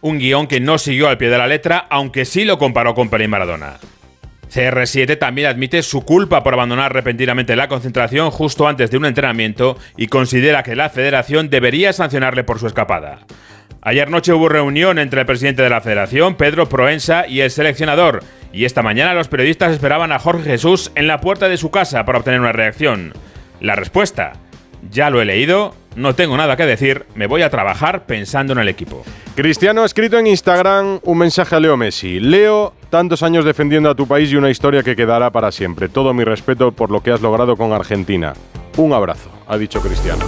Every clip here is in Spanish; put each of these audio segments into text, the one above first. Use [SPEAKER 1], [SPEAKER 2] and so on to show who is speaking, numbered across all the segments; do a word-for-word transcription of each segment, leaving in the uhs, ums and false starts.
[SPEAKER 1] Un guión que no siguió al pie de la letra, aunque sí lo comparó con Pelé y Maradona. C R siete también admite su culpa por abandonar repentinamente la concentración justo antes de un entrenamiento y considera que la federación debería sancionarle por su escapada. Ayer noche hubo reunión entre el presidente de la federación, Pedro Proensa, y el seleccionador, y esta mañana los periodistas esperaban a Jorge Jesús en la puerta de su casa para obtener una reacción. La respuesta: ya lo he leído, no tengo nada que decir, me voy a trabajar pensando en el equipo.
[SPEAKER 2] Cristiano ha escrito en Instagram un mensaje a Leo Messi. Leo, tantos años defendiendo a tu país y una historia que quedará para siempre. Todo mi respeto por lo que has logrado con Argentina. Un abrazo, ha dicho Cristiano.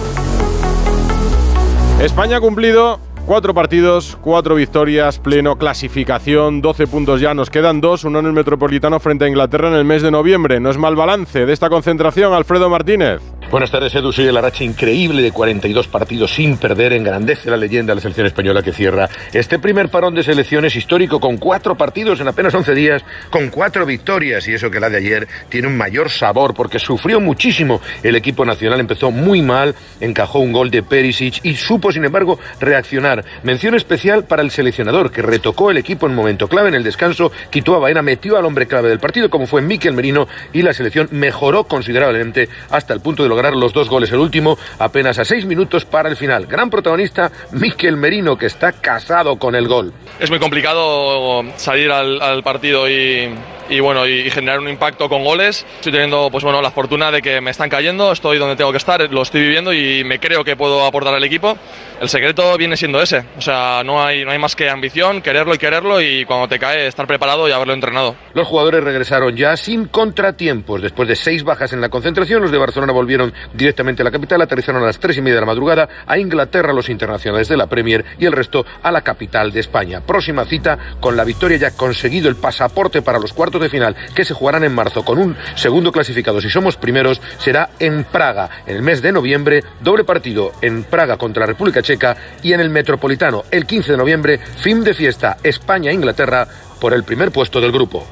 [SPEAKER 2] España ha cumplido cuatro partidos, cuatro victorias, pleno clasificación, doce puntos ya, nos quedan dos, uno en el Metropolitano frente a Inglaterra en el mes de noviembre. No es mal balance de esta concentración, Alfredo Martínez.
[SPEAKER 3] Buenas tardes, Edu. Sigue la racha increíble de cuarenta y dos partidos sin perder. Engrandece la leyenda de la selección española que cierra este primer parón de selecciones histórico con cuatro partidos en apenas once días, con cuatro victorias. Y eso que la de ayer tiene un mayor sabor porque sufrió muchísimo el equipo nacional. Empezó muy mal, encajó un gol de Perisic y supo, sin embargo, reaccionar. Mención especial para el seleccionador que retocó el equipo en momento clave en el descanso, quitó a Baena, metió al hombre clave del partido como fue Mikel Merino y la selección mejoró considerablemente hasta el punto de lograr los dos goles, el último apenas a seis minutos para el final. Gran protagonista Mikel Merino, que está casado con el gol.
[SPEAKER 4] Es muy complicado salir al, al partido y, y bueno y generar un impacto con goles. Estoy teniendo pues bueno la fortuna de que me están cayendo, estoy donde tengo que estar, lo estoy viviendo y me creo que puedo aportar al equipo. El secreto viene siendo ese, o sea, no hay, no hay más que ambición, quererlo y quererlo, y cuando te cae estar preparado y haberlo entrenado.
[SPEAKER 3] Los jugadores regresaron ya sin contratiempos. Después de seis bajas en la concentración, los de Barcelona volvieron directamente a la capital, aterrizaron a las tres y media de la madrugada, a Inglaterra los internacionales de la Premier y el resto a la capital de España. Próxima cita con la victoria ya conseguido, el pasaporte para los cuartos de final que se jugarán en marzo con un segundo clasificado si somos primeros, será en Praga en el mes de noviembre, doble partido en Praga contra la República Checa y en el Metropolitano el quince de noviembre, fin de fiesta España-Inglaterra por el primer puesto del grupo.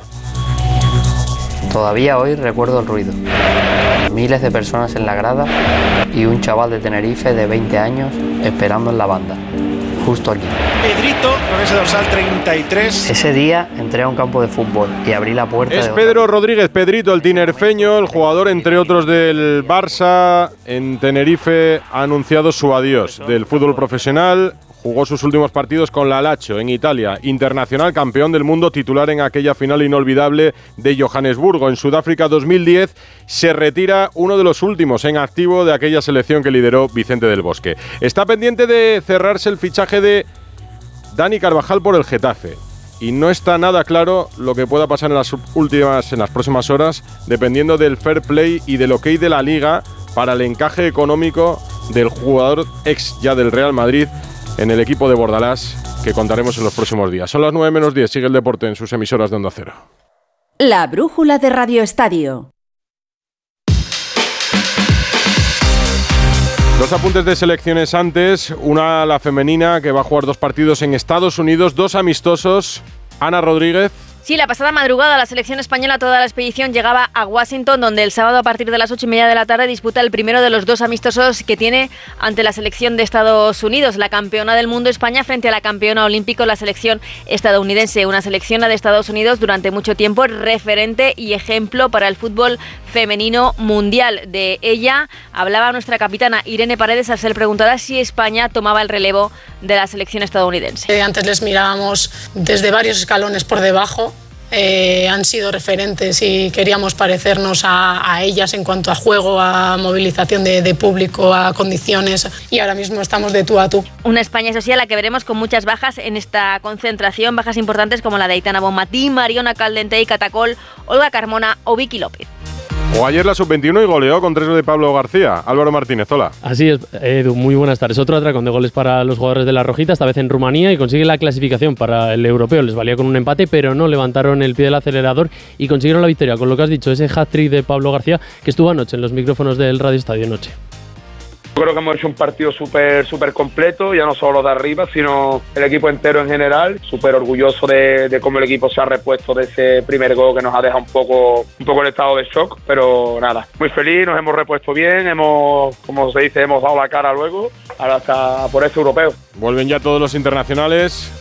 [SPEAKER 5] Todavía hoy recuerdo el ruido. Miles de personas en la grada y un chaval de Tenerife de veinte años esperando en la banda, justo aquí.
[SPEAKER 6] Pedrito, con ese dorsal treinta y tres.
[SPEAKER 5] Ese día entré a un campo de fútbol y abrí la puerta.
[SPEAKER 2] Es
[SPEAKER 5] de...
[SPEAKER 2] Pedro Rodríguez Pedrito, el tinerfeño, el jugador entre otros del Barça en Tenerife, ha anunciado su adiós del fútbol profesional. Jugó sus últimos partidos con la Lazio en Italia, internacional campeón del mundo, titular en aquella final inolvidable de Johannesburgo. En Sudáfrica dos mil diez se retira uno de los últimos en activo de aquella selección que lideró Vicente del Bosque. Está pendiente de cerrarse el fichaje de Dani Carvajal por el Getafe. Y no está nada claro lo que pueda pasar en las últimas, en las próximas horas, dependiendo del fair play y del ok de la Liga para el encaje económico del jugador ex ya del Real Madrid en el equipo de Bordalás, que contaremos en los próximos días. Son las nueve menos diez, sigue el deporte en sus emisoras de Onda Cero.
[SPEAKER 7] La brújula de Radio Estadio.
[SPEAKER 2] Dos apuntes de selecciones antes, una la femenina que va a jugar dos partidos en Estados Unidos, dos amistosos. Ana Rodríguez.
[SPEAKER 8] Sí, la pasada madrugada la selección española, toda la expedición llegaba a Washington, donde el sábado a partir de las ocho y media de la tarde disputa el primero de los dos amistosos que tiene ante la selección de Estados Unidos, la campeona del mundo España frente a la campeona olímpico, la selección estadounidense. Una selección, la de Estados Unidos, durante mucho tiempo referente y ejemplo para el fútbol femenino mundial. De ella hablaba nuestra capitana Irene Paredes al ser preguntada si España tomaba el relevo de la selección estadounidense.
[SPEAKER 9] Eh, antes les mirábamos desde varios escalones por debajo. Eh, han sido referentes y queríamos parecernos a, a ellas en cuanto a juego, a movilización de, de público, a condiciones, y ahora mismo estamos de tú a tú.
[SPEAKER 8] Una España, eso sí, a la que veremos con muchas bajas en esta concentración, bajas importantes como la de Aitana Bonmatí, Mariona Caldentey, Catacol, Olga Carmona o Vicky López.
[SPEAKER 2] O ayer la sub veintiuno y goleó con tres de Pablo García. Álvaro Martínez, hola.
[SPEAKER 10] Así es, Edu, muy buenas tardes. Otro atracón de goles para los jugadores de la Rojita, esta vez en Rumanía, y consigue la clasificación para el europeo. Les valía con un empate, pero no levantaron el pie del acelerador y consiguieron la victoria, con lo que has dicho, ese hat-trick de Pablo García, que estuvo anoche en los micrófonos del Radio Estadio Noche.
[SPEAKER 11] Yo creo que hemos hecho un partido súper súper completo, ya no solo de arriba, sino el equipo entero en general. Súper orgulloso de, de cómo el equipo se ha repuesto de ese primer gol que nos ha dejado un poco, un poco en estado de shock, pero nada, muy feliz, nos hemos repuesto bien, hemos, como se dice, hemos dado la cara luego, ahora hasta por este europeo.
[SPEAKER 2] Vuelven ya todos los internacionales.